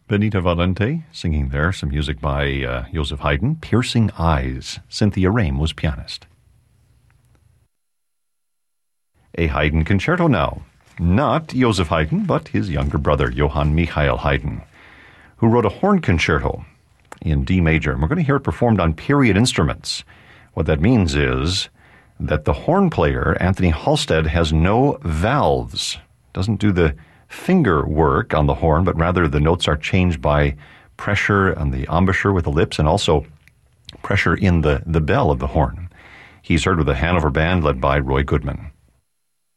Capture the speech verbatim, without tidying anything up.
Benita Valente singing there, some music by uh, Joseph Haydn, Piercing Eyes. Cynthia Rame was pianist. A Haydn concerto now. Not Joseph Haydn, but his younger brother, Johann Michael Haydn, who wrote a horn concerto in D major. And we're going to hear it performed on period instruments. What that means is that the horn player, Anthony Halstead, has no valves, doesn't do the finger work on the horn, but rather the notes are changed by pressure on the embouchure with the lips and also pressure in the, the bell of the horn. He's heard with the Hanover Band led by Roy Goodman.